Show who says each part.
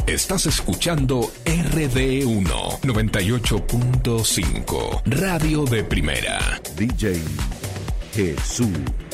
Speaker 1: Estás escuchando RD1 98.5, Radio de Primera.
Speaker 2: DJ Jesús.